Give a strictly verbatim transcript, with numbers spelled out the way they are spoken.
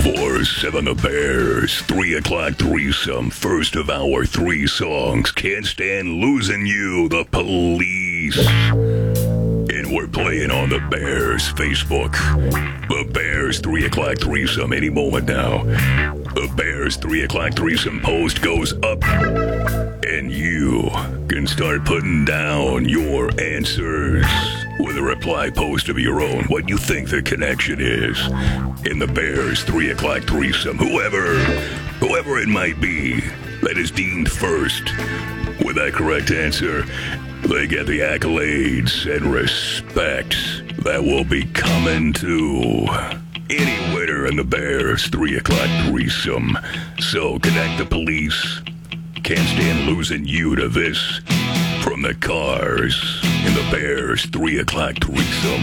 four seven The Bears, three o'clock threesome, first of our three songs, Can't Stand Losing You, The Police. And we're playing on The Bears Facebook. The Bears three o'clock threesome any moment now. The Bears three o'clock threesome post goes up, and you can start putting down your answers with a reply post of your own, what you think the connection is in the Bears three o'clock threesome. Whoever, whoever it might be that is deemed first with that correct answer, they get the accolades and respect that will be coming to any winner in the Bears three o'clock threesome. So connect the police. Can't stand losing you to this from the Cars in the Bears three o'clock threesome.